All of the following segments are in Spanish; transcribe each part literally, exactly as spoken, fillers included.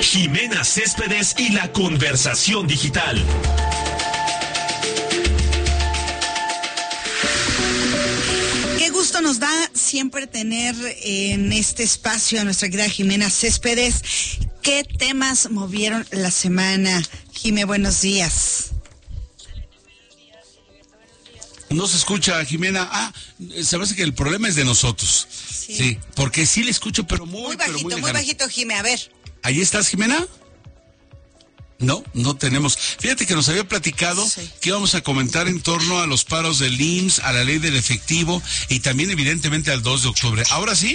Jimena Céspedes y la conversación digital. Qué gusto nos da siempre tener en este espacio a nuestra querida Jimena Céspedes. ¿Qué temas movieron la semana? Jimé, buenos días. No se escucha, Jimena. Ah, se me hace que el problema es de nosotros. Sí, sí, porque sí le escucho, pero muy, muy bajito, pero muy, muy bajito, Jimé. A ver. ¿Ahí estás, Jimena? No, no tenemos. Fíjate que nos había platicado sí. que íbamos a comentar en torno a los paros del I M S S, a la ley del efectivo y también evidentemente al dos de octubre. ¿Ahora sí?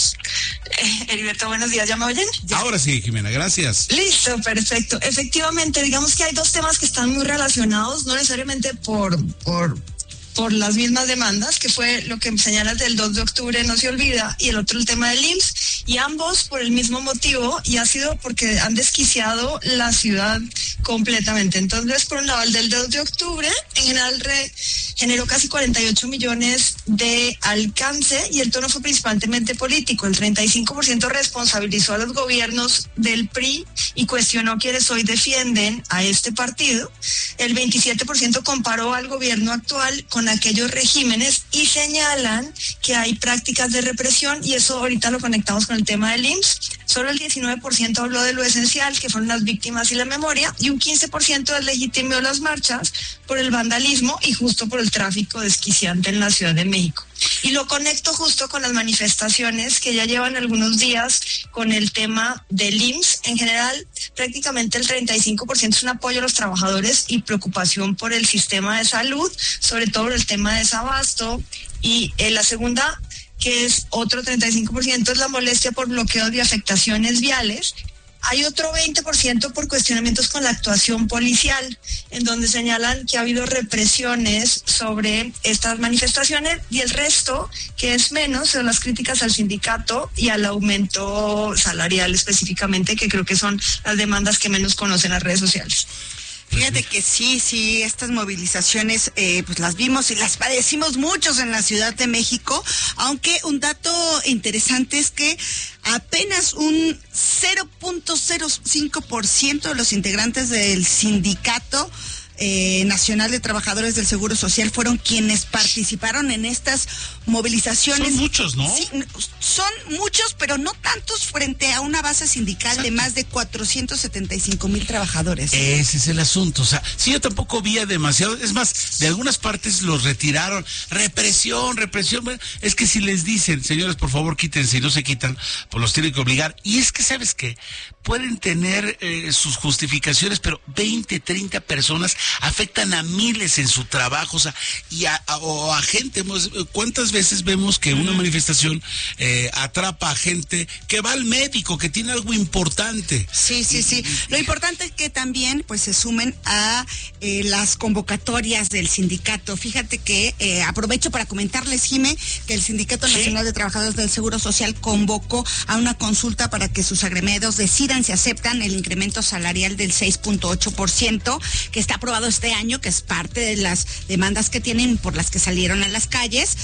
Eh, Heriberto, buenos días, ¿ya me oyen? Ya. Ahora sí, Jimena, gracias. Listo, perfecto. Efectivamente, digamos que hay dos temas que están muy relacionados, no necesariamente por... por por las mismas demandas, que fue lo que señalas del dos de octubre, no se olvida, y el otro el tema del I M S S, y ambos por el mismo motivo, y ha sido porque han desquiciado la ciudad completamente. Entonces, por un lado, el del dos de octubre, en general re, generó casi cuarenta y ocho millones de alcance, y el tono fue principalmente político. El treinta y cinco por ciento responsabilizó a los gobiernos del P R I y cuestionó quienes hoy defienden a este partido. El veintisiete por ciento comparó al gobierno actual con aquellos regímenes y señalan que hay prácticas de represión, y eso ahorita lo conectamos con el tema del I M S S. Solo el diecinueve por ciento habló de lo esencial, que fueron las víctimas y la memoria, y un quince por ciento deslegitimó las marchas por el vandalismo y justo por el tráfico desquiciante en la Ciudad de México. Y lo conecto justo con las manifestaciones que ya llevan algunos días con el tema del I M S S. En general, prácticamente el treinta y cinco por ciento es un apoyo a los trabajadores y preocupación por el sistema de salud, sobre todo el tema de desabasto. Y eh, la segunda, que es otro treinta y cinco por ciento, es la molestia por bloqueos y afectaciones viales. Hay otro veinte por ciento por cuestionamientos con la actuación policial, en donde señalan que ha habido represiones sobre estas manifestaciones, y el resto, que es menos, son las críticas al sindicato y al aumento salarial específicamente, que creo que son las demandas que menos conocen las redes sociales. Fíjate que sí, sí, estas movilizaciones eh, pues las vimos y las padecimos muchos en la Ciudad de México, aunque un dato interesante es que apenas un cero punto cero cinco por ciento de los integrantes del sindicato Eh, Nacional de Trabajadores del Seguro Social fueron quienes participaron en estas movilizaciones. Son muchos, ¿no? Sí, son muchos, pero no tantos frente a una base sindical Exacto. de más de cuatrocientos setenta y cinco mil trabajadores. Ese es el asunto. O sea, sí, yo tampoco vi a demasiado. Es más, de algunas partes los retiraron. Represión, represión. Es que si les dicen, señores, por favor, quítense, y no se quitan, pues los tienen que obligar. Y es que, ¿sabes qué? Pueden tener eh, sus justificaciones, pero veinte, treinta personas afectan a miles en su trabajo, o sea, y a, a, o a gente. ¿Cuántas veces vemos que una manifestación eh, atrapa a gente que va al médico, que tiene algo importante? Sí, sí, sí. Lo importante es que también pues se sumen a eh, las convocatorias del sindicato. Fíjate que eh, aprovecho para comentarles, Jimé, que el Sindicato ¿Sí? Nacional de Trabajadores del Seguro Social convocó a una consulta para que sus agremiados decidan si aceptan el incremento salarial del seis punto ocho por ciento que está aprobado este año, que es parte de las demandas que tienen por las que salieron a las calles.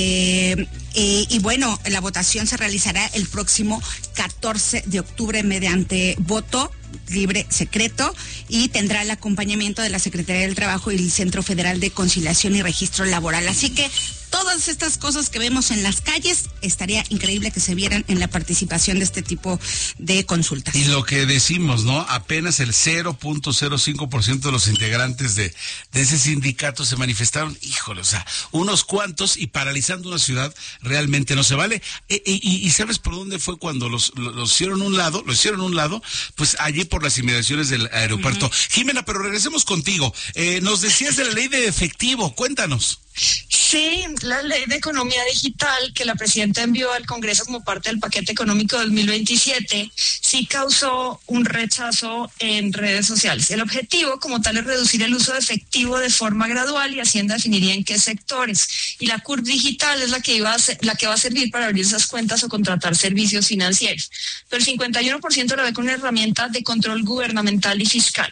Eh, eh, y bueno, la votación se realizará el próximo catorce de octubre mediante voto libre secreto, y tendrá el acompañamiento de la Secretaría del Trabajo y el Centro Federal de Conciliación y Registro Laboral. Así que todas estas cosas que vemos en las calles, estaría increíble que se vieran en la participación de este tipo de consultas. Y lo que decimos, ¿no? Apenas el cero punto cero cinco por ciento de los integrantes de, de ese sindicato se manifestaron. Híjole, o sea, unos cuantos, y paralizando una ciudad realmente no se vale. E, e, y, y ¿sabes por dónde fue cuando los, los, los hicieron un lado? Lo hicieron un lado, pues allí por las inmediaciones del aeropuerto. Uh-huh. Jimena, pero regresemos contigo. Eh, nos decías de la ley de efectivo, cuéntanos. Sí, la ley de economía digital que la presidenta envió al Congreso como parte del paquete económico dos mil veintisiete sí causó un rechazo en redes sociales. El objetivo como tal es reducir el uso de efectivo de forma gradual, y Hacienda definiría en qué sectores. Y la C U R P digital es la que, iba a ser, la que va a servir para abrir esas cuentas o contratar servicios financieros. Pero el cincuenta y uno por ciento lo ve como una herramienta de control gubernamental y fiscal.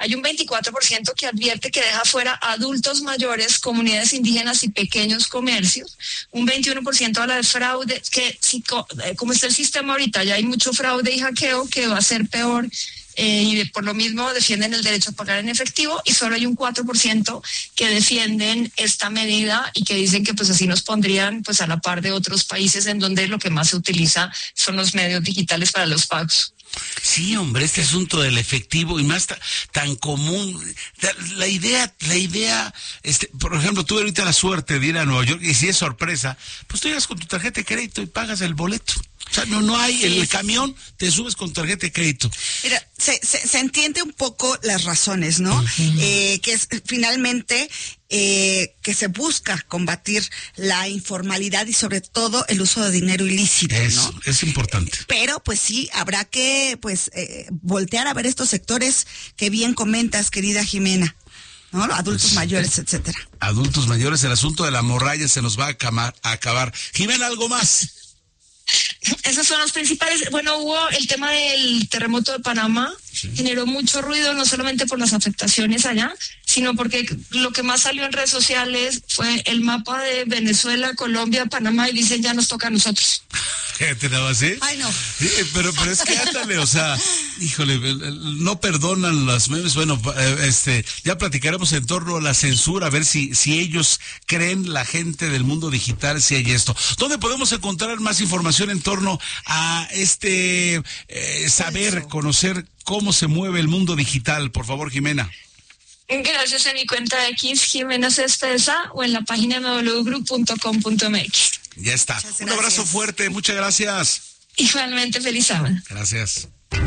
Hay un veinticuatro por ciento que advierte que deja fuera adultos mayores, comunidades indígenas y pequeños comercios. Un veintiuno por ciento habla de fraude, que si, como está el sistema ahorita, ya hay mucho fraude y hackeo, que va a ser peor. Eh, y por lo mismo defienden el derecho a pagar en efectivo, y solo hay un cuatro por ciento que defienden esta medida y que dicen que pues así nos pondrían pues a la par de otros países en donde lo que más se utiliza son los medios digitales para los pagos. Sí, hombre, este asunto del efectivo y más ta, tan común, la idea, la idea, este, por ejemplo, tuve ahorita la suerte de ir a Nueva York y si es sorpresa, pues tú llegas con tu tarjeta de crédito y pagas el boleto. O sea, no, no hay, sí, el sí, camión, te subes con tarjeta de crédito. Mira, se, se, se entiende un poco las razones, ¿no? Uh-huh. Eh, que es finalmente eh, que se busca combatir la informalidad y sobre todo el uso de dinero ilícito, es, ¿no? Es importante. Pero pues sí, habrá que pues eh, voltear a ver estos sectores que bien comentas, querida Jimena, ¿no? Adultos pues, mayores, eh, etcétera. Adultos mayores, el asunto de la morralla se nos va a acabar. A acabar. Jimena, ¿algo más? Esos son los principales. Bueno, hubo el tema del terremoto de Panamá, sí. Generó mucho ruido, no solamente por las afectaciones allá, sino porque lo que más salió en redes sociales fue el mapa de Venezuela, Colombia, Panamá, y dicen ya nos toca a nosotros. ¿Te daba así? Ay, no. Sí, pero, pero es que ándale, o sea, híjole, no perdonan las memes. Bueno, este, ya platicaremos en torno a la censura, a ver si, si ellos creen, la gente del mundo digital, si hay esto. ¿Dónde podemos encontrar más información en torno a este eh, saber, conocer cómo se mueve el mundo digital? Por favor, Jimena. Gracias, en mi cuenta de X, Jimena Cespesa, o en la página m w group punto com punto m x. Ya está. Un abrazo fuerte, muchas gracias. Igualmente, feliz sábado. Gracias.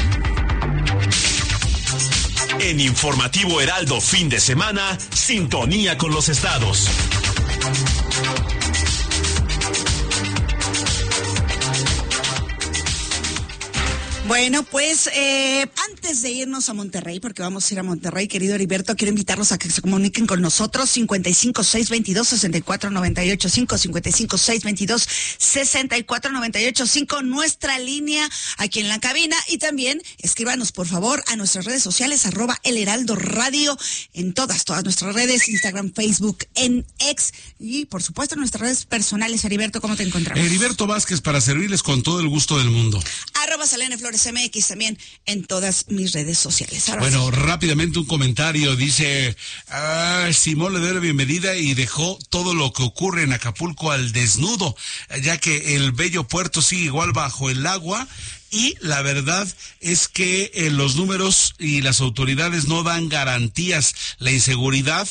En Informativo Heraldo fin de semana, sintonía con los estados. Bueno, pues eh, antes de irnos a Monterrey, porque vamos a ir a Monterrey, querido Heriberto, quiero invitarlos a que se comuniquen con nosotros, cincuenta y cinco, seiscientos veintidós, sesenta y cuatro noventa y ocho, cinco, cincuenta y cinco, seiscientos veintidós, sesenta y cuatro noventa y ocho, cinco, nuestra línea aquí en la cabina, y también escríbanos, por favor, a nuestras redes sociales, arroba El Heraldo Radio, en todas, todas nuestras redes, Instagram, Facebook, en X, y por supuesto en nuestras redes personales. Heriberto, ¿cómo te encontramos? Heriberto Vázquez, para servirles con todo el gusto del mundo. Arroba Selene Flores M X también en todas mis redes sociales. Ahora bueno, sí. Rápidamente un comentario. Dice, ah, Simón le dio la bienvenida y dejó todo lo que ocurre en Acapulco al desnudo, ya que el bello puerto sigue igual bajo el agua. Y la verdad es que eh, los números y las autoridades no dan garantías. La inseguridad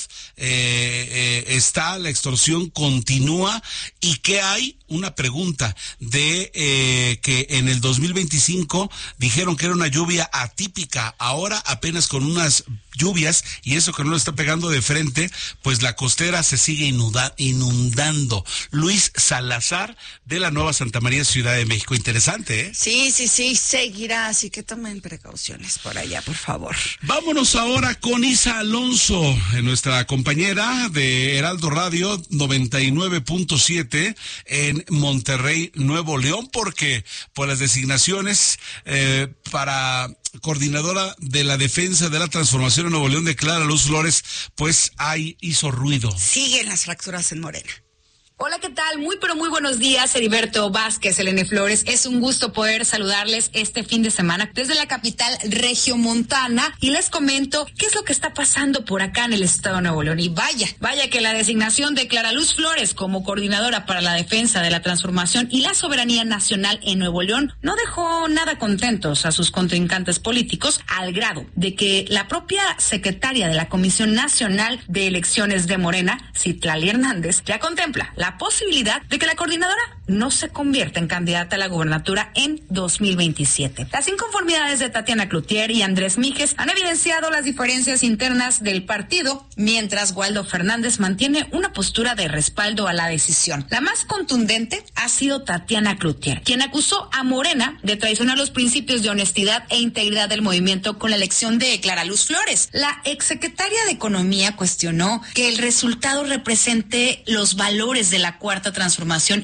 eh, eh, está, la extorsión continúa. ¿Y qué hay? Una pregunta de eh, que en el dos mil veinticinco dijeron que era una lluvia atípica. Ahora apenas con unas lluvias, y eso que no lo está pegando de frente, pues la costera se sigue inunda, inundando. Luis Salazar, de la Nueva Santa María, Ciudad de México. Interesante, ¿eh? Sí, sí, sí, seguirá, así que tomen precauciones por allá, por favor. Vámonos ahora con Isa Alonso, nuestra compañera de Heraldo Radio noventa y nueve punto siete en Monterrey, Nuevo León, porque por las designaciones eh, para coordinadora de la defensa de la transformación en Nuevo León de Clara Luz Flores, pues ahí hizo ruido. Siguen las fracturas en Morena. Hola, ¿qué tal? Muy, pero muy buenos días, Heriberto Vázquez, Selene Flores. Es un gusto poder saludarles este fin de semana desde la capital regiomontana, y les comento qué es lo que está pasando por acá en el estado de Nuevo León. Y vaya, vaya que la designación de Clara Luz Flores como coordinadora para la defensa de la transformación y la soberanía nacional en Nuevo León no dejó nada contentos a sus contrincantes políticos, al grado de que la propia secretaria de la Comisión Nacional de Elecciones de Morena, Citlali Hernández, ya contempla la la posibilidad de que la coordinadora no se convierta en candidata a la gubernatura en dos mil veintisiete. Las inconformidades de Tatiana Cloutier y Andrés Míguez han evidenciado las diferencias internas del partido, mientras Waldo Fernández mantiene una postura de respaldo a la decisión. La más contundente ha sido Tatiana Cloutier, quien acusó a Morena de traicionar los principios de honestidad e integridad del movimiento con la elección de Clara Luz Flores. La exsecretaria de Economía cuestionó que el resultado represente los valores de la Cuarta Transformación y anunció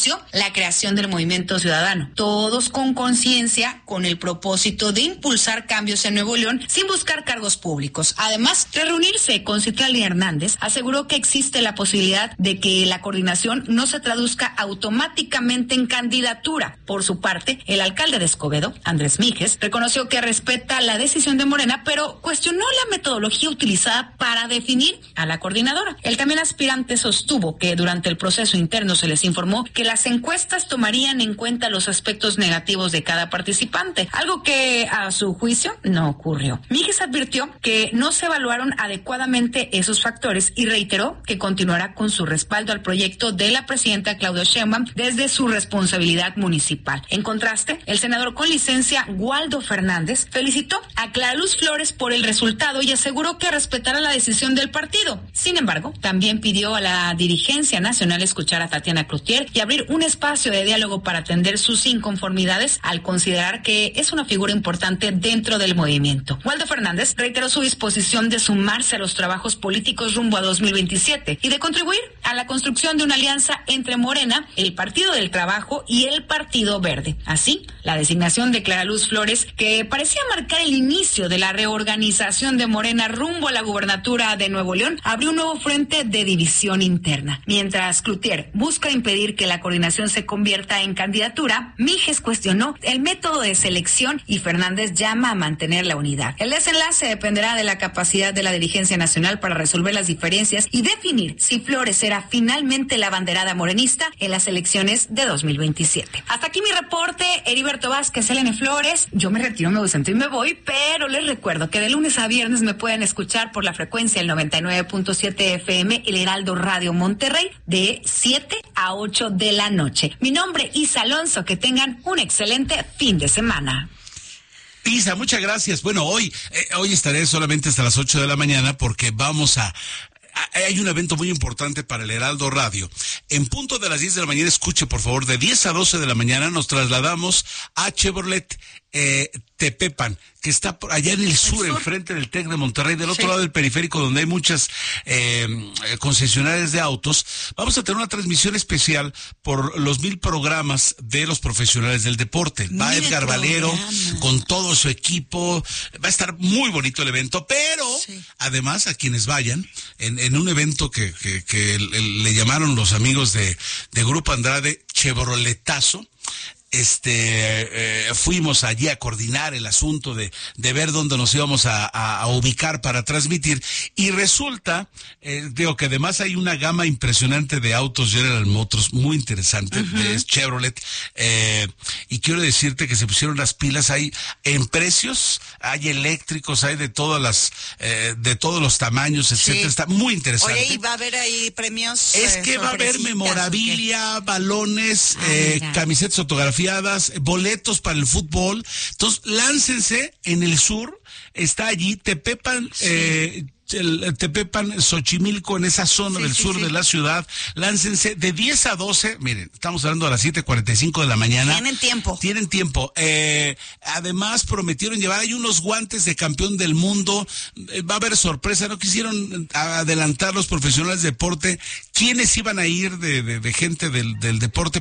anunció la creación del Movimiento Ciudadano, todos con conciencia, con el propósito de impulsar cambios en Nuevo León sin buscar cargos públicos. Además, tras reunirse con Citlali Hernández, aseguró que existe la posibilidad de que la coordinación no se traduzca automáticamente en candidatura. Por su parte, el alcalde de Escobedo, Andrés Míguez, reconoció que respeta la decisión de Morena, pero cuestionó la metodología utilizada para definir a la coordinadora. El también aspirante sostuvo que durante el proceso interno se les informó que las encuestas tomarían en cuenta los aspectos negativos de cada participante, algo que a su juicio no ocurrió. Míguez advirtió que no se evaluaron adecuadamente esos factores y reiteró que continuará con su respaldo al proyecto de la presidenta Claudia Sheinbaum desde su responsabilidad municipal. En contraste, el senador con licencia Waldo Fernández felicitó a Clara Luz Flores por el resultado y aseguró que respetará la decisión del partido. Sin embargo, también pidió a la dirigencia nacional escuchar a Tatiana Cloutier y abrir un espacio de diálogo para atender sus inconformidades al considerar que es una figura importante dentro del movimiento. Waldo Fernández reiteró su disposición de sumarse a los trabajos políticos rumbo a dos mil veintisiete y de contribuir a la construcción de una alianza entre Morena, el Partido del Trabajo y el Partido Verde. Así, la designación de Clara Luz Flores, que parecía marcar el inicio de la reorganización de Morena rumbo a la gubernatura de Nuevo León, abrió un nuevo frente de división interna. Mientras Cloutier busca impedir que la coordinación se convierta en candidatura, Míguez cuestionó el método de selección y Fernández llama a mantener la unidad. El desenlace dependerá de la capacidad de la dirigencia nacional para resolver las diferencias y definir si Flores será finalmente la abanderada morenista en las elecciones de dos mil veintisiete. Hasta aquí mi reporte, Heriberto Vázquez, Elena Flores. Yo me retiro, me ausento y me voy, pero les recuerdo que de lunes a viernes me pueden escuchar por la frecuencia del noventa y nueve punto siete F M, El Heraldo Radio Monterrey, de siete a ocho de la noche. Mi nombre es Isa Alonso, que tengan un excelente fin de semana. Isa, muchas gracias. Bueno, hoy, eh, hoy estaré solamente hasta las ocho de la mañana porque vamos a... Hay un evento muy importante para el Heraldo Radio. En punto de las diez de la mañana, escuche por favor, de diez a doce de la mañana nos trasladamos a Chevrolet eh, Tepepan, que está por allá en el, el sur, sur, enfrente del TEC de Monterrey, del otro sí. lado del periférico, donde hay muchas eh, concesionarias de autos. Vamos a tener una transmisión especial por los mil programas de los profesionales del deporte. Va Mire Edgar Valero con todo su equipo. Va a estar muy bonito el evento, pero sí. además a quienes vayan, en, en un evento que, que, que le llamaron los amigos de, de Grupo Andrade Chevroletazo, Este, eh, fuimos allí a coordinar el asunto de, de ver dónde nos íbamos a, a, a ubicar para transmitir, y resulta, eh, digo que además hay una gama impresionante de autos General Motors, muy interesante, uh-huh. de Chevrolet, eh, y quiero decirte que se pusieron las pilas, hay en precios, hay eléctricos, hay de todas las, eh, de todos los tamaños, etcétera, sí. está muy interesante. Oye, ¿y va a haber ahí premios? Es que va a haber memorabilia, balones, ah, eh, camisetas autografiadas, boletos para el fútbol. Entonces, láncense en el sur, está allí Tepepan, sí. eh, el Tepepan, Xochimilco, en esa zona sí, del sí, sur sí. de la ciudad. Láncense de diez a doce, miren, estamos hablando a las siete cuarenta y cinco de la mañana. Tienen tiempo. Tienen tiempo. Eh, además, prometieron llevar ahí unos guantes de campeón del mundo. Eh, va a haber sorpresa, no quisieron adelantar los profesionales de deporte quiénes iban a ir de, de, de gente del, del deporte,